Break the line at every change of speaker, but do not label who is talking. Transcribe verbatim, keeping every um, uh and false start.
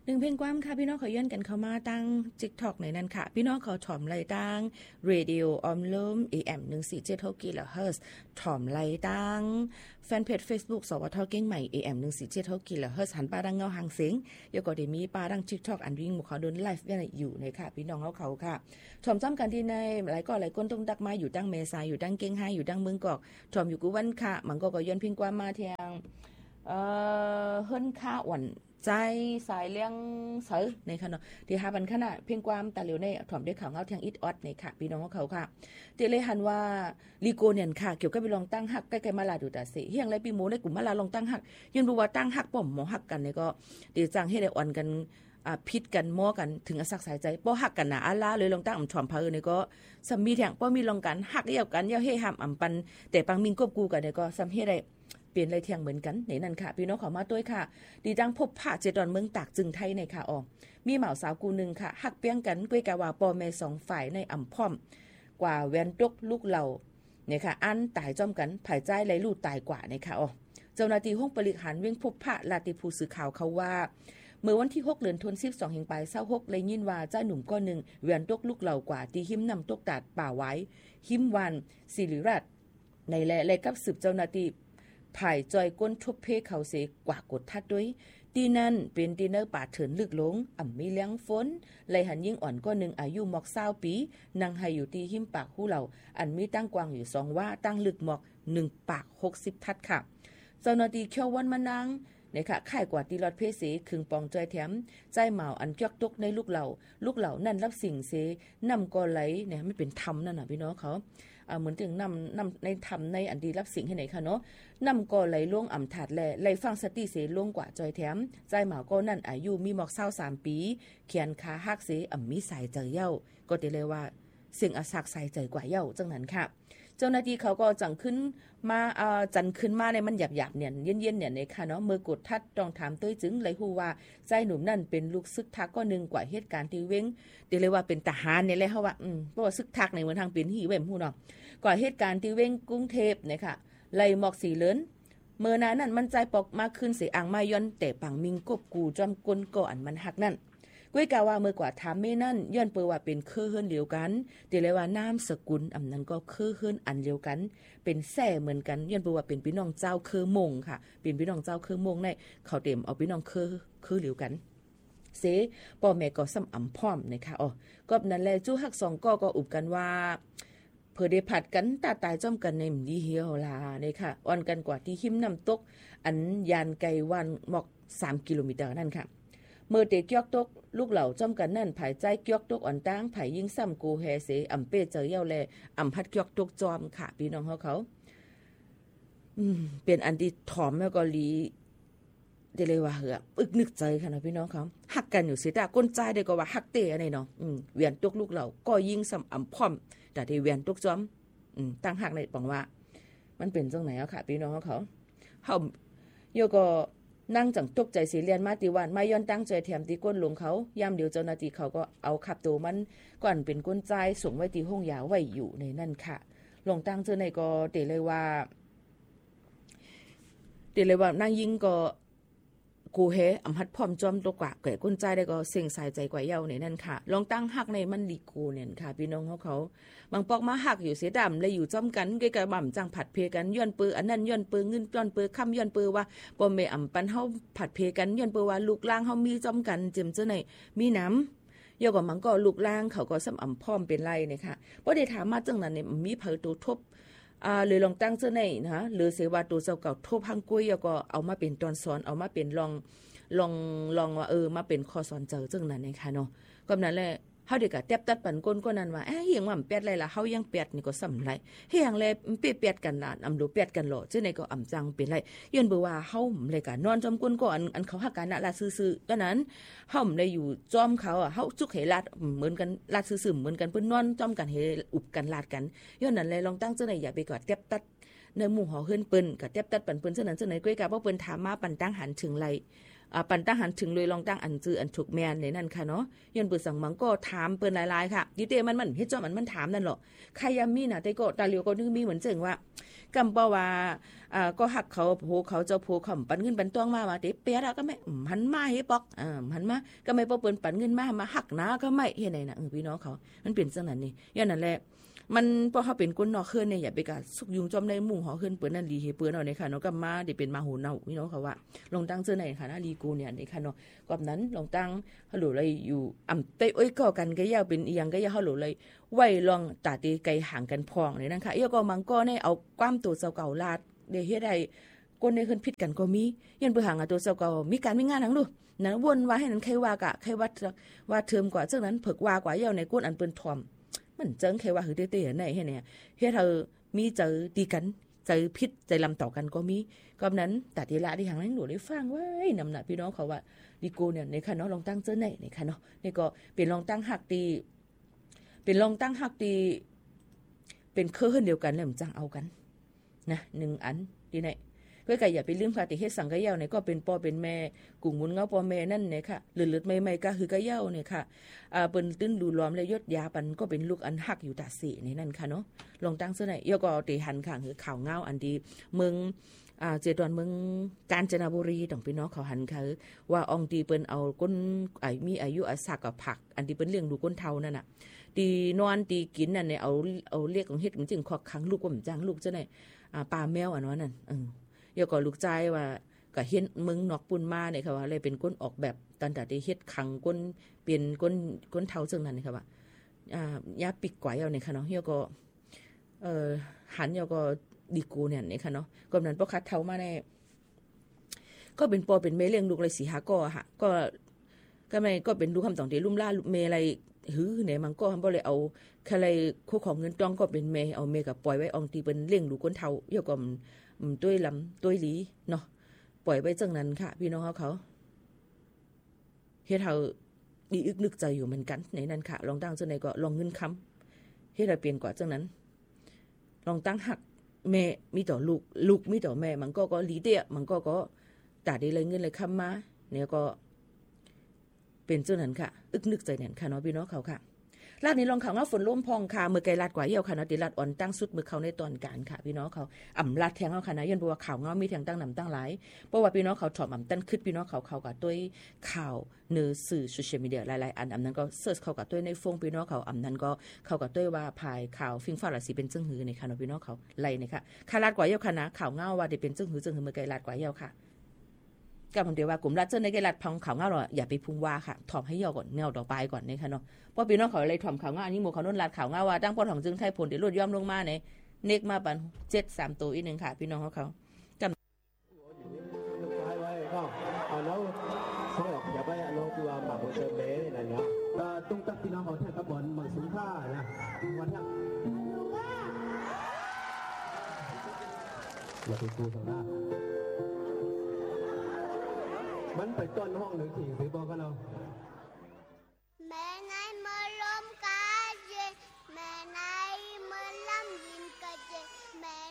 หนึ่งเพลงความค่ะพี่น้องเขาย้อนกันเข้ามาตั้ง TikTok ในนั้นค่ะพี่น้องเขาถ่อมไล่ตั้ง Radio ออมลม เอ เอ็ม หนึ่งสี่เจ็ดหก กิโลเฮิรตซ์ถ่อมไล่ตั้งแฟนเพจ Facebook สวทเก้งใหม่ เอ เอ็ม หนึ่งสี่เจ็ดหก กิโลเฮิรตซ์หันป้าดังเงาหางเสียงยก็ได้มีป้าดัง TikTok อันวิ่งหมู่เขาเดินไลฟ์อยู่ในค่ะพี่น้องเขาเขาค่ะถ่อมจ้ำกันที่ในหลายก็หลายคนต้องดักมาอยู่ตั้งเมษาอยู่ตั้งเก้งให้อยู่ตั้งเมืองกอกถ่อมอยู่กูวันค่ะมันก็ก็ย้อนเพลงความมาเทียงเอ่อเฮิรนค่าอ่อนใจสายเลี้ยงเสือในค่ะเนาะที่หาบันขนาดเพียงความตาเหลียวในถ่อมด้วยข่าวเงาทางอิดออดในค่ะพี่น้องของเขาค่ะเตเลยหันว่าลีโกเนี่ยค่ะเกี่ยวกับไปลองตั้งหักใกล้ๆมาลาดูตาสิเฮียงไรปีหมูในกลุ่มมาลาลองตั้งหักยันรู้ว่าตั้งหักป้อมหมอหักกันเนี่ยก็เดี๋ยวจังให้ได้อ่อนกันอ่าพิษกันม้อกันถึงอสักสายใจป้อหักกันหนาอาลาเลยลองตั้งอ่ำถ่อมเพอเนี่ยก็ซัมมีแทงป้อมีลองกันหักเยี่ยวกันเยี่ยวเฮห้ามอ่ำปันแต่ปังมิงกบกูกันเนี่ยก็ซัมเฮได้เปลี่ยนอะไรเที่ยงเหมือนกันในนั้นค่ะพี่น้องขอมาด้วยค่ะดีจังพบพระเจดอนเมืองตากจึงไทยในค่ะอ๋อมีเหมาสาวกูนึงค่ะหักเปี้ยงกันก้วยกะว่าปอแม่สองฝ่ายในอ่ำพร้อมกว่าแวนตกลูกเหล่าเนี่ยค่ะอันตายจ้อมกันภายใจไหลลูดตายกว่าในค่ะอ๋อเจ้าหน้าที่ห้องบริหารเวียงพบพระลาติภูสื่อข่าวเขาว่าเมื่อวันที่หกเดือนธันวาคมสิบสองแห่งปลายเศร้าหกเลยยินว่าเจ้าหนุ่มก้อนหนึ่งแวนตกลูกเหล่ากว่าที่หิมนำตกตัดป่าไว้หิมวันศิริรัตน์ในแลและกับสืบเจ้าหน้าที่ภายจอยก้นทุบเพเขาเสกว่ากดทัดด้วยตีนั่นเป็นตีเนอร์ป่าเถินลึกลงอ่ำมีเลี้ยงฝนไหลหันยิ่งอ่อนก็หนึ่งอายุหมอกเศร้าปีนางให้อยู่ที่หิมปากหูเหล่าอันมีตั้งกว้างอยู่สองว่าตั้งลึกหมอกหนึ่งปากหกสิบทัดค่ะเจ้าหน้าที่เขียววันมานังเนี่ยค่ะข่ายกว่าตีรอดเพเสคึงปองจอยแถมใจเหมาอันยอกตกในลูกเหล่าลูกเหล่านั่นรับสิ่งเสนำก็ไหลเนี่ยไม่เป็นธรรมนั่นน่ะพี่น้องเขาเหมือนถึงนำนำในธรรมในอันดีรับสิ่งให้ไหนคะเนาะนำก็ไหลล่วงอ่ำถาดแหล่ไหลฟังสติเสล่วงกว่าจอยแถมใจหมาก็นั่นอายุมีหมอกเศร้าสามปีเขียนขาหักเสอ่ำมีสายเจอเย้าก็ได้เลยว่าเสียงอาศักสายใจกว่าเย้าจังนั้นค่ะเจ้าหน้าที่เขาก็จังขึ้นมาเอ่อจันขึ้นมาในมันหยาบๆเนี่ยเย็นๆเนี่ยในค่ะเนาะมือกดทัดต้องถามตื้อจึงเลยฮู้ว่าใจหนุ่มนั่นเป็นลูกซึกทักก็นึงกว่าเหตุการณ์ที่เว้งเดี๋ยวเลยว่าเป็นทหารเนี่ยแหละเฮาว่าอืมเพราะว่าซึกทักในเมืองทางเป็นหีเว้มฮู้เนาะกว่าเหตุการณ์ที่เว้งกรุงเทพเนี่ยค่ะไล่หมอกสีเลินเมื่อนั้นนั่นมันใจปอกมาขึ้นเสียอ่างมาย้อนแต่ปังมิงกบกูจอมกลก่ออันมันหักนั่นก้วยกาว่าเมื่อกว่าถามแม่นั่นย้อนเปิดว่าเป็นเครือเฮือนเดียวกันเดี๋ยวเลยว่านามสกุลอำนั้นก็เครือเฮือนอันเดียวกันเป็นแส่เหมือนกันย้อนเปิดว่าเป็นพี่น้องเจ้าเครือมงค่ะเป็นพี่น้องเจ้าเครือมงในเขาเต็มเอาพี่น้องเครือเครือเดียวกันเสพ่อแม่ก็ซ้ำอำพร้อมนะคะอ๋อก็นั่นแหละจู้ฮักสองก็ก็อุบกันว่าเพื่อได้ผัดกันตาตายจ้อมกันในดีเฮียวลาเนี่ยค่ะอ่อนกันกว่าที่หิมน้ำตกอันยานไกวันหมอกสามกิโลเมตรนั่นค่ะเมื่อเด็กยอกตกลูกเหล่าจ้อมกันนั่นภายใจยอกตกอ่อนตั้งภายยิ่งซ้ำกูแฮเสอ่ำเป้เจอเย้าแลอ่ำพัดยอกตกจอมค่ะพี่น้องเขาเขาอืมเป็นอันที่ถอมแล้วก็ลีเดเลยว่าเหอะอึกนึกใจค่ะนะพี่น้องเขาหักกันอยู่สิแต่ก้นใจได้ก็ว่าหักเตะอะไรเนาะอืมเวียนตกลูกเหล่าก็ยิ่งซ้ำอ่ำพร้อมแต่ที่เวียนตกจอมอืมตั้งหักในปังว่ามันเป็นจังไหนเอาค่ะพี่น้องเขาเขาเฮาโยก็นั่งจังตกใจสิเรียนมาติวันมาย้อนตั้งใจแถมตีก้นลงเขายามเดียวเจ้าหน้าที่เขาก็เอาขับตัวมันก่อนเป็นก้นใจส่งไว้ที่ห้องยาไว้อยู่ในนั่นค่ะลงตั้งเจ้าในก็เตเลยว่าเตเลยว่านั่งยิงก็กูเฮอำหัดพร้อมจอมตัวกว่าแก่ก้นใจได้ก็เสียงสายใจกว่าเย้าในนั่นค่ะลองตั้งหักในมันลีกูเนี่ยค่ะพี่น้องเขาเขาบางปอกมาหักอยู่เสียดำเลยอยู่จอมกันใกล้ๆบ่ำจังผัดเพกันย้อนปืออันนั้นย้อนปือเงินย้อนปือค่ำย้อนปือว่าบ่แม่อำปันเฮาผัดเพกันย้อนปือว่าลูกล่างเฮามีจอมกันเจิมเจ้าในมีน้ำเยาก็มันก็ลูกล่างเขาก็ซ้ำอำพร้อมเป็นไรเนี่ยค่ะบ่ได้ถามมาจังนั้นเนี่ยมีเผยตัวทบอ่าเลยลองตั้งเจ้าในนะหรือเสว่าตัวเจ้าเก่าทบหังกุ้ยแล้วก็เอามาเป็นตอนสอนเอามาเป็นลองลองลองว่าเออมาเป็นข้อสอนเจอจังนั้นเองค่ะเนาะก็นั่นแหละเฮาเด็กก็แตบตัดปันก้นก็นั่นว่าเอ้ยยังว่ามันแปดไรล่ะเฮายังแปดนี่ก็สำไรเฮียงแลเปแปดกันล่ะอำดูแปดกันหล่อจังได๋ก็อำจังเป็นไรย้อนบ่ว่าเฮาเลยก็นอนจอมก้นก็อันอันเขาฮักกันน่ะลาซื่อๆก็นั้นเฮาได้อยู่จอมเขาอ่ะเฮาจุกให้ลาดเหมือนกันลาดซื่อๆเหมือนกันเพิ่นนอนจอมกันให้อุบกันลาดกันย้อนนั้นเลยลองตั้งจังได๋อย่าไปกอดแตบตัดในหมู่หอเฮือนเปิ้นก็แตบตัดปันเปิ้นจังนั้นจังได๋ก้อยกะบ่เปิ้นถามมาปันตั้งหันถึงไรอ่าปันตั้งหันถึงเลยลองตั้งอันจื้ออันถูกแม่นในนั่นค่ะเนาะย้อนเปิ้นสั่งมังก็ถามเปิ้นหลายๆค่ะดิเตมันมันเฮ็ดจ้อมันมันถามนั่นหรอใครยามมีน่ะแต่ก็ตาเหลียวก็นึกมีเหมือนเจิงว่ากำบ่ว่าอ่าก็หักเขาโผเขาเจ้าโผขำปันเงินปันต้องมาว่าเตเปียแล้วก็ไม่หันมาให้ปอกอ่าหันมาก็ไม่ปอเปิ้นปันเงินมามาหักหน้าก็ไม่เฮ็ดไหนน่ะเออพี่น้องเขามันเป็นจังนั้นนี่อย่างนั้นแหละมันพอเขาเป็นคนนอกเฮือนเนี่ยอย่าไปกะสุกยุงจอมในหมู่หอเฮือนเปิ้นนั่นลีเฮเปิ้นเอาเนี่ยค่ะเนาะก็มาได้เป็นมาโหเนาพี่น้องเขาว่าลงตั้งเจอไหนค่ะนะลีกูเนี่ยนี่ค่ะเนาะกับนั้นลงตั้งฮัลโหลเลยอยู่อ่ำเต้อ้อยก็กันก็ยาวเป็นอีหยังก็ยาวฮัลโหลเลยไว้ลองตาตีไกลห่างกันพองนี่นั่นค่ะเอียก็มังก็ให้เอาความตัวเจ้าเก่าลาดได้เฮ็ดได้คนในขึ้นผิดกันก็มียันเบื่อหางตัวเจ้าเก่ามีการมีงานทั้งดูนั้นวนว่าให้นั้นใครว่ากะใครว่าว่าเทิมกว่าเจ้านั้นเผิกว่ากว่าเยาในก้นอันเปิ้นทอมมันเจิงใครว่าหือเต้ๆไหนเฮ็ดเนี่ยเฮ็ดเธอมีเจอตีกันใจพิษใจลำต่อกันก็มีก็นั้นแต่ทีละที่หางนั้นหนูได้ฟังไว้นำหน้าพี่น้องเขาว่าดีโกเนี่ยในค่ะเนาะลองตั้งเจ้าไหนในค่ะเนาะนี่ก็เป็นลองตั้งหักตีเป็นลองตั้งหักตีเป็นเครื่องเดียวกันแล้วมันจังเอากันนะหนึ่งอันดีไหนเพื่อไก่อย่าไปลืมค่ะติเฮ็ดสังกะเย้าเนี่ยก็เป็นพ่อเป็นแม่กุ่งมุนเงาพ่อแม่นั่นเนี่ยค่ะหลืดๆใหม่ๆก็คือกะเย้าเนี่ยค่ะอ่าเปิ้นตื้นดูล้อมและยศยาปันก็เป็นลูกอันหักอยู่ตาสีในนั่นค่ะเนาะลองตั้งซะไหนยก็ติหันข้างคือข่าวเงาอันดีเมืองอ่าเจดอนเมืองกาญจนบุรีต้องพี่น้องเขาหันคือว่าอองตีเปิ้นเอาก้นไอ้มีอายุอาศักกับผักอันที่เปิ้นเลี้ยงดูก้นเฒ่านั่นน่ะตีนอนตีกินนั่นเนี่ยเอาเอาเรียกของเฮ็ดจริงๆขอขังลูกว่ามันจังลูกจังไหนอ่าปลาแมวอันนั้นนั่นเออยก็ลูกใจว่าก็เฮ็ดมึงนอกปุ่นมาเนี่ยค่ะว่าอะไรเป็นก้นออกแบบตันแต่ได้เฮ็ดขังก้นเปลี่ยนก้นก้นเฒ่าจังนั้นค่ะว่าอ่ายาปิกกว่าเอาเนี่ยค่ะเนาะเฮียก็เอ่อหันเฮียก็ดีกูเนี่ยนี่ค่ะเนาะก็นั้นบ่คัดเฒ่ามาแน่ก็เป็นปอเป็นแม่เลี้ยงลูกเลยสี่ห้าก็ค่ะก็ก็ไม่ก็เป็นลูกคำต้องได้ลุ่มล่าแม่อะไรหือเนี่ยมันก็บ่เลยเอาใครคู่ของเงินต้องก็เป็นแม่เอาแม่ก็ปล่อยไว้อองตีเป็นเลี้ยงลูกก้นเฒ่าเฮียก็ด้วยลำด้วยหลีเนาะปล่อยไว้จังนั้นค่ะพี่น้องเขาเขาเฮ็ดเฮาดีอึกนึกใจอยู่เหมือนกันในนั้นค่ะลองตั้งจังไหนก็ลองเงินค้ำเฮ็ดให้เปลี่ยนกว่าจังนั้นลองตั้งหักแม่มีต่อลูกลูกมีต่อแม่มันก็ก็หลีเตี้ยมันก็ก็ตาได้เลยเงินเลยค้ำมาเนี่ยก็เป็นจังนั้นค่ะอึกนึกใจนั่นค่ะเนาะพี่น้องเขาค่ะลาดนี้ลองข่าวว่าฝนล่มพองค่ะเมื่อไกลลาดกว่าเยี่ยวค่ะเนาะติลาดอ่อนตั้งสุดเมื่อเขาในตอนการค่ะพี่น้องเขาอ่ำลาดแทงเอาค่ะนะยันบัวข่าวเงามีแทงตั้งหนำตั้งหลายเพราะว่าพี่น้องเขาถอดอ่ำตั้นขึ้นพี่น้องเขาเขากับด้วยข่าวเนื้อสื่อโซเชียลมีเดียหลายๆอันอ่ำนั้นก็เสิร์ชเขากับด้วยในฟงพี่น้องเขาอ่ำนั้นก็เขากับด้วยว่าภายข่าวฟิงฟ้าราศีเป็นจึงหือในค่ะเนาะพี่น้องเขาไล่ในค่ะข่าวลาดกว่าเยี่ยวค่ะนะข่าวเงาว่าได้เป็นจึงหือจึงหือเมื่อไกลลาดกว่าเยี่ยวค่ะกับผมเดียวว่ากลุ่มรัฐเจ้าในไกลรัฐพังข่าวเงาหรออย่าไปพุ่งว่าค่ะถอมให้ย่อก่อนเงาต่อไปก่อนนี่ค่ะเนาะเพราะพี่น้องเขาเลยถอมข่าวเงาอันนี้หมู่เขาโน่นรัฐข่าวเงาว่าตั้งปอดของจึงไทยผลเดี๋ยวลดย่อมลงมาในเนกมาปันเจ็ดสามตัวอีกหนึ่งค่ะพี่น้องเขาเขาจำไว้ก็เอาแล้วเขาบอกอย่าไปโลตัวหมักเติมเละอะไรเนาะตุ้งตักพี่น้องเขาแทบกระบอนหมักสินค้านะวันนี้อย่าไปกูสังหน้ามันไปต้นห้องหนึ่งสี่สิบบอกกันเอา